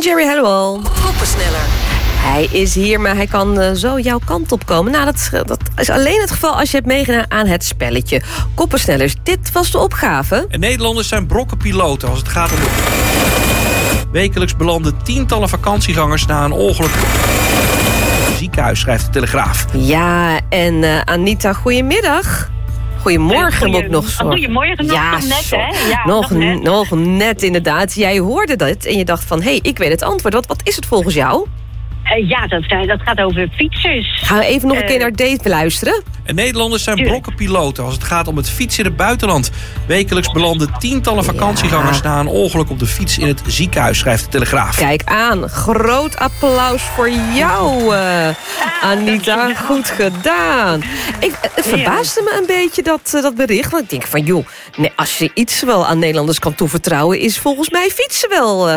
Jerry Halliwell. Koppensneller. Hij is hier, maar hij kan zo jouw kant op komen. Nou, dat is alleen het geval als je hebt meegedaan aan het spelletje. Koppensnellers, dit was de opgave. En Nederlanders zijn brokkenpiloten als het gaat om wekelijks belanden tientallen vakantiegangers na een ongeluk. Ziekenhuis, schrijft de Telegraaf. Ja, en Anita, goedemiddag. Goedemorgen moet ik nog zo. Goedemorgen, nog net, hè? Ja, nog net, inderdaad. Jij hoorde dat en je dacht van, hé, ik weet het antwoord. Wat is het volgens jou? Ja, dat gaat over fietsers. Gaan we even nog een keer naar Dave luisteren? En Nederlanders zijn brokkenpiloten als het gaat om het fietsen in het buitenland. Wekelijks belanden tientallen vakantiegangers na een ongeluk op de fiets in het ziekenhuis, schrijft de Telegraaf. Kijk aan, groot applaus voor jou, Anita. Goed gedaan. Het verbaasde me een beetje, dat bericht. Want ik denk van, joh, nee, als je iets wel aan Nederlanders kan toevertrouwen, is volgens mij fietsen wel.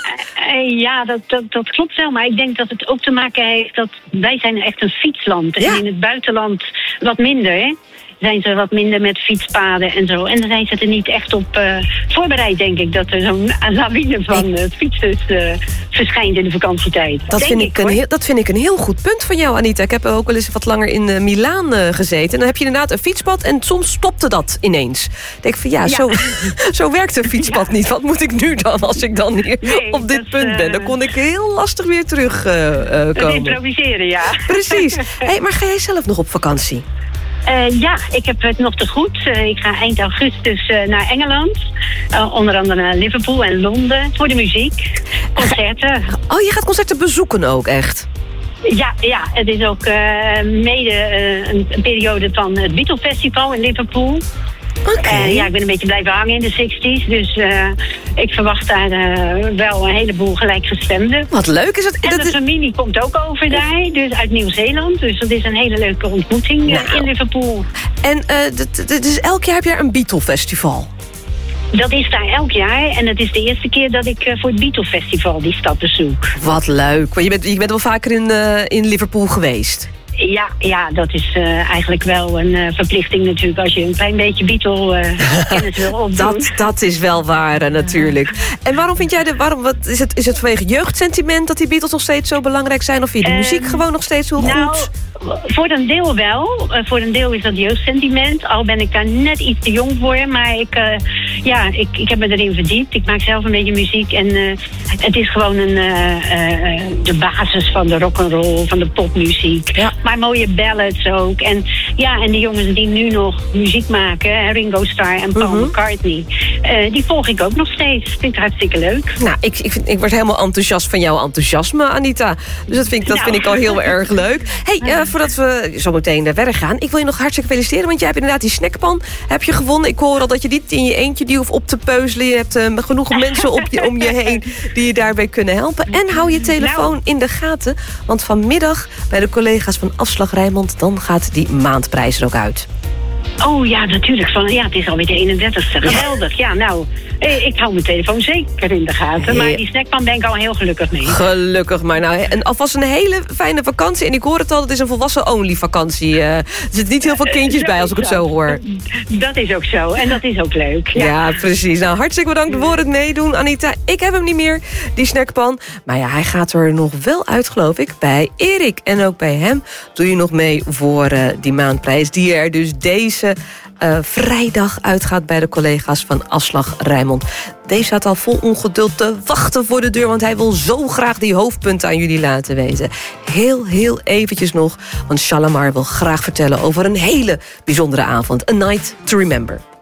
Ja, dat klopt wel. Maar ik denk dat het ook te maken heeft dat wij zijn echt een fietsland. En in het buitenland wat minder, hè? Zijn ze wat minder met fietspaden en zo. En dan zijn ze er niet echt op voorbereid, denk ik. Dat er zo'n lawine van fietsers verschijnt in de vakantietijd. Dat vind ik een heel goed punt van jou, Anita. Ik heb ook wel eens wat langer in Milaan gezeten. En dan heb je inderdaad een fietspad en soms stopte dat ineens. Ik denk van zo werkt een fietspad niet. Wat moet ik nu dan als ik dan hier op dit punt ben? Dan kon ik heel lastig weer terugkomen. Improviseren, ja. Precies. Hey, maar ga jij zelf nog op vakantie? Ja, ik heb het nog te goed. Ik ga eind augustus naar Engeland. Onder andere naar Liverpool en Londen. Voor de muziek. Concerten. Oh, je gaat concerten bezoeken ook, echt? Ja, het is ook mede een periode van het Beatles Festival in Liverpool. Okay. Ik ben een beetje blijven hangen in de 60's. Dus ik verwacht daar wel een heleboel gelijkgestemden. Wat leuk is het. En de familie komt ook over daar. Dus uit Nieuw-Zeeland. Dus dat is een hele leuke ontmoeting in Liverpool. En dus elk jaar heb je een Beatles Festival? Dat is daar elk jaar. En het is de eerste keer dat ik voor het Beatles Festival die stad bezoek. Wat leuk. Want je bent wel vaker in Liverpool geweest. Ja, dat is eigenlijk wel een verplichting natuurlijk als je een klein beetje Beatle-kennis wil opdoen. Dat is wel waar natuurlijk. En waarom vind jij is het vanwege jeugdsentiment dat die Beatles nog steeds zo belangrijk zijn? Of vind je de muziek gewoon nog steeds heel goed? Voor een deel wel. Voor een deel is dat jeugdsentiment. Al ben ik daar net iets te jong voor. Maar ik heb me erin verdiept. Ik maak zelf een beetje muziek. En het is gewoon de basis van de rock'n'roll, van de popmuziek. Ja. Maar mooie ballads ook. En de jongens die nu nog muziek maken, Ringo Starr en Paul McCartney, die volg ik ook nog steeds. Vind ik hartstikke leuk. Nou, ik word helemaal enthousiast van jouw enthousiasme, Anita. Dus dat vind ik al heel erg leuk. Hey, voordat we zo meteen verder gaan, ik wil je nog hartstikke feliciteren, want jij hebt inderdaad die snackpan gewonnen. Ik hoor al dat je niet in je eentje die hoeft op te peuzelen. Je hebt genoeg mensen om je heen die je daarbij kunnen helpen. En hou je telefoon in de gaten, want vanmiddag bij de collega's van Afslag Rijnmond, dan gaat die maandprijs er ook uit. Oh ja, natuurlijk. Het is alweer de 31ste. Geweldig. Ja, nou, ik hou mijn telefoon zeker in de gaten. Maar die snackpan ben ik al heel gelukkig mee. Gelukkig maar. Nou, en alvast een hele fijne vakantie. En ik hoor het al, het is een volwassen-only vakantie. Er zitten niet heel veel kindjes bij als ik het zo hoor. Dat is ook zo. En dat is ook leuk. Ja, precies. Nou, hartstikke bedankt voor het meedoen, Anita. Ik heb hem niet meer, die snackpan. Maar ja, hij gaat er nog wel uit, geloof ik, bij Erik. En ook bij hem doe je nog mee voor die maandprijs. Die er dus deze vrijdag uitgaat bij de collega's van Afslag Rijnmond. Deze staat al vol ongeduld te wachten voor de deur, want hij wil zo graag die hoofdpunten aan jullie laten weten. Heel eventjes nog, want Shalamar wil graag vertellen over een hele bijzondere avond. A Night to Remember.